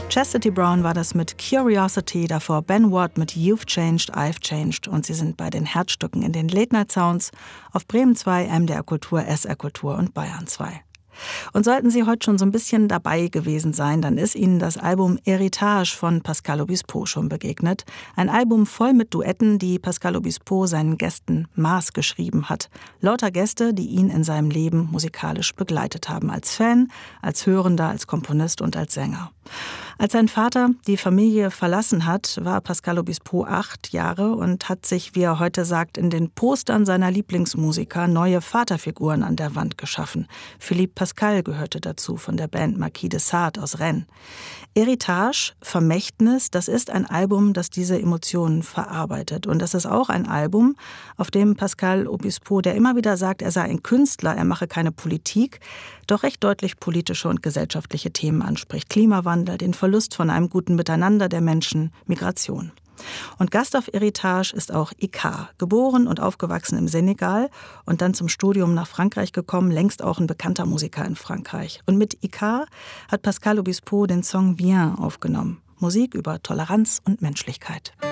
Chastity Brown war das mit Curiosity, davor Ben Watt mit You've Changed, I've Changed und sie sind bei den Herzstücken in den Late Night Sounds auf Bremen 2, MDR Kultur, SR Kultur und Bayern 2. Und sollten Sie heute schon so ein bisschen dabei gewesen sein, dann ist Ihnen das Album Héritage von Pascal Obispo schon begegnet. Ein Album voll mit Duetten, die Pascal Obispo seinen Gästen maßgeschrieben hat. Lauter Gäste, die ihn in seinem Leben musikalisch begleitet haben. Als Fan, als Hörender, als Komponist und als Sänger. Als sein Vater die Familie verlassen hat, war Pascal Obispo 8 Jahre und hat sich, wie er heute sagt, in den Postern seiner Lieblingsmusiker neue Vaterfiguren an der Wand geschaffen. Philippe Pascal gehörte dazu von der Band Marquis de Sade aus Rennes. Héritage, Vermächtnis, das ist ein Album, das diese Emotionen verarbeitet. Und das ist auch ein Album, auf dem Pascal Obispo, der immer wieder sagt, er sei ein Künstler, er mache keine Politik, doch recht deutlich politische und gesellschaftliche Themen anspricht. Klimawandel, den Verlust von einem guten Miteinander der Menschen, Migration. Und Gast auf Héritage ist auch Ika, geboren und aufgewachsen im Senegal und dann zum Studium nach Frankreich gekommen, längst auch ein bekannter Musiker in Frankreich. Und mit Ika hat Pascal Obispo den Song Viens aufgenommen. Musik über Toleranz und Menschlichkeit.